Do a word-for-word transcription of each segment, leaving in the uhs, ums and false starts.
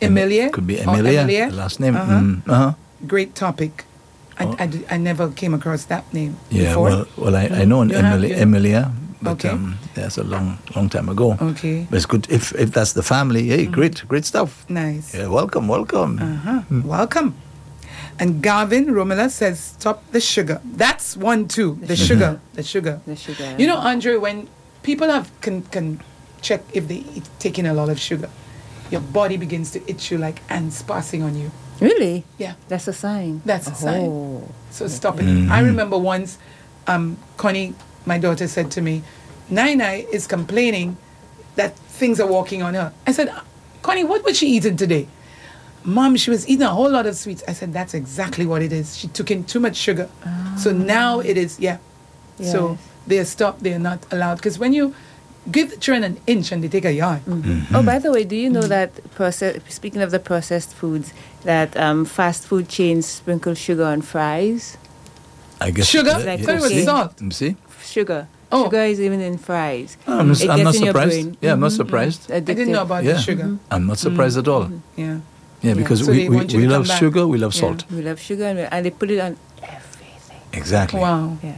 Emilia. Could be or Emilia. Emilia. The last name. Uh-huh. Mm, uh-huh. Great topic. I, Oh. I, d- I never came across that name Yeah, before. well, well, I, I know an You have- Emily, you- Emilia, but Okay. um, that's a long, long time ago. Okay. But it's good if if that's the family. Hey, great, great stuff. Nice. Yeah, welcome, welcome. Uh-huh. Welcome. And Garvin Romela says, stop the sugar. That's one too. The sugar. The sugar. The sugar. You know, Andre, when people have can can check if they eat, taking a lot of sugar, your body begins to itch you like ants passing on you. Really? Yeah, That's a sign. that's a sign. Oh. So stop it. I remember once, um, Connie, my daughter, said to me, Nai Nai is complaining that things are walking on her. I said, Connie, what was she eating today? Mom, she was eating a whole lot of sweets. I said, that's exactly what it is. She took in too much sugar. So now it is, yeah. So Yes. they're stopped, they're not allowed. Because when you give the children an inch and they take a yard, Oh, by the way, do you know that process? Speaking of the processed foods, that um, fast food chains sprinkle sugar on fries. I guess sugar, Like I thought it was cooking. salt. You see, Sugar. Oh. Sugar is even in fries. I'm, It I'm gets not in your surprised. brain. Yeah, I'm not surprised. I didn't know Addictive. about Yeah. the sugar. I'm not surprised at all. Yeah. Yeah, because So we, they we, want you we to love come back. sugar, we love Yeah. salt. We love sugar, and, we- and they put it on everything. Exactly. Wow. Yeah.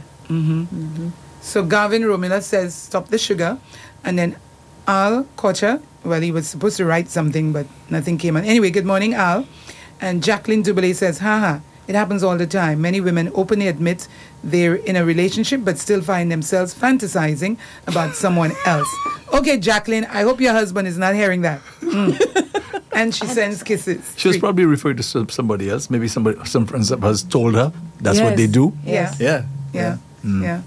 So Garvin Romila says, stop the sugar. And then Al Kocha, well, he was supposed to write something, but nothing came on. Anyway, good morning, Al. And Jacqueline Dubélé says, haha, it happens all the time. Many women openly admit they're in a relationship, but still find themselves fantasizing about someone else. Okay, Jacqueline, I hope your husband is not hearing that. Mm. And she sends kisses. She was Free. probably referring to some- somebody else. Maybe somebody, some friends of hers told her that's what Yes. they do. Yes. Yeah. Yeah, yeah.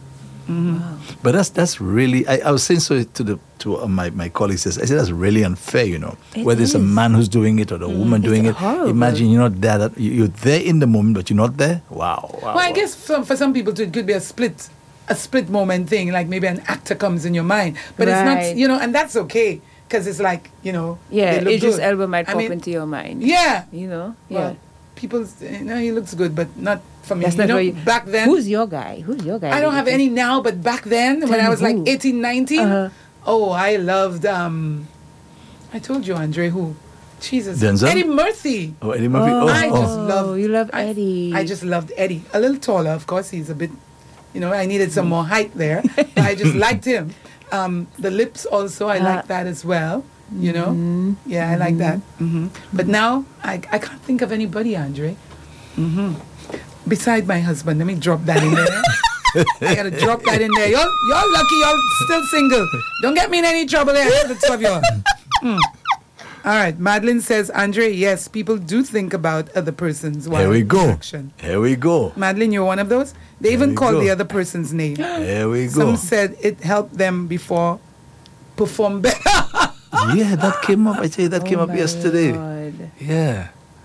But that's that's really. I, I was saying so to the to uh, my my colleagues. I said that's really unfair. You know, It whether it's a is. man who's doing it or the woman doing it. horrible. Imagine you're not there. That you- you're there in the moment, but you're not there. Wow. wow Well, I wow. guess for, for some people too, it could be a split, a split moment thing. Like maybe an actor comes in your mind, but it's not, Right. you know, and that's okay because it's like, you know, Yeah, they look Idris good. Elba might I pop mean, into your mind. Yeah, You know? well, Yeah. people, you know, he looks good, but not for me. That's you not know, where you, back then, Who's your guy? Who's your guy? I don't have any now, but back then when Tell I me was like who. eighteen, nineteen, Uh-huh. oh, I loved. um I told you, Andre, who? Jesus, Denzel? Eddie Murphy. Oh, Eddie Murphy. Oh, I oh. just love. you love I- Eddie. I, just loved Eddie. A little taller, of course. He's a bit, you know. I needed some more height there. But I just liked him. Um, the lips also, I like that as well. You know. Yeah, I like that. hmm But now I I can't think of anybody, Andre. hmm Beside my husband, let me drop that in there. I gotta drop that in there. Y'all, y'all lucky. Y'all still single. Don't get me in any trouble there. The two of y'all. Mm. All right. Madeline says, Andre, yes, people do think about other persons while Here we in go. attraction. Here we go. Madeline, you're one of those? They even we called go. the other person's name. Here we go. Some said it helped them before perform better. Yeah, that came up. I tell you, that came Oh up my yesterday. Lord. Yeah.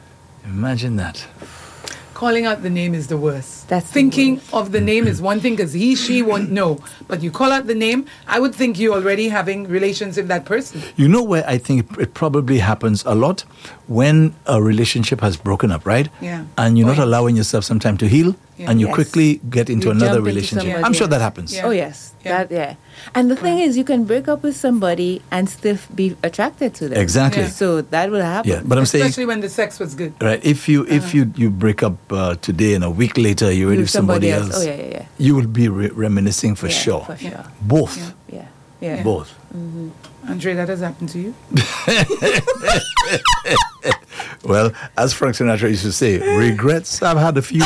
Imagine that. Calling out the name is the worst. That's the Thinking of the name is one thing because he, she won't know. But you call out the name, I would think you're already having relations with that person. You know where I think it probably happens a lot? When a relationship has broken up, right? Yeah. And you're not Right. allowing yourself some time to heal, Yeah. and you Yes. quickly get into You another jump into relationship. somebody I'm sure that else. happens. Yeah. Oh yes, Yeah. that yeah. And the thing is, you can break up with somebody and still be attracted to them. Exactly. Yeah. So that will happen. Yeah, but I'm saying, Especially when the sex was good. right? If you if you you break up uh, today and a week later you're With with somebody, else, Oh yeah, yeah, yeah. you will be re- reminiscing for Yeah, sure. For sure. Both, Yeah. Yeah. Yeah. both. Andre, that has happened to you? Well, as Frank Sinatra used to say, regrets. I've had a few.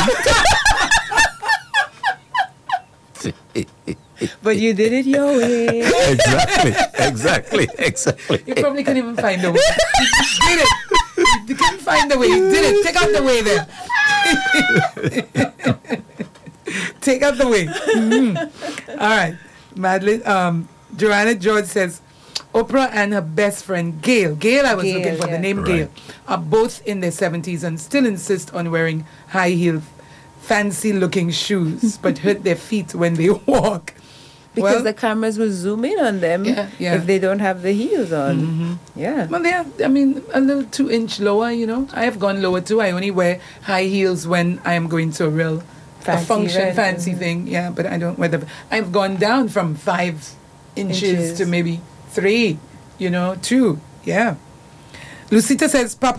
But you did it your way. exactly, exactly, exactly. You probably couldn't even find the way. You just did it. You couldn't find the way. You did it. Take out the way then. Take out the way. Mhm. All right. Madeline, um, Joanna George says, Oprah and her best friend Gail, Gail I was Gail, looking for, yeah. the name Right. Gail, are both in their seventies and still insist on wearing high heel, fancy looking shoes, but hurt their feet when they walk. Because Well- the cameras will zoom in on them Yeah, yeah. if they don't have the heels on. Yeah. Well, they are, I mean, a little two inch lower, you know. I have gone lower too. I only wear high heels when I am going to a real a Fancy function, event, fancy mhm. thing. Yeah, but I don't wear the. I've gone down from five inches, Inches. to maybe three, you know, two. Yeah. Lucita says, Papa.